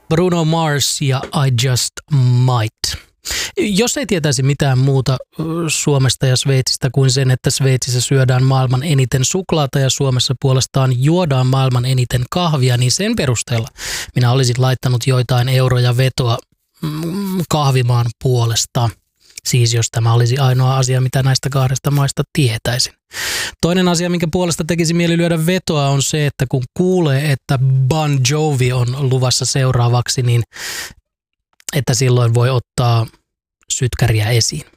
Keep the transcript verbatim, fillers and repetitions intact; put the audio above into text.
Bruno Mars ja I Just Might. Jos ei tietäisi mitään muuta Suomesta ja Sveitsistä kuin sen, että Sveitsissä syödään maailman eniten suklaata ja Suomessa puolestaan juodaan maailman eniten kahvia, niin sen perusteella minä olisin laittanut joitain euroja vetoa kahvimaan puolesta. Siis jos tämä olisi ainoa asia, mitä näistä kahdesta maista tietäisin. Toinen asia, minkä puolesta tekisi mieli lyödä vetoa, on se, että kun kuulee, että Bon Jovi on luvassa seuraavaksi, niin että silloin voi ottaa sytkäriä esiin.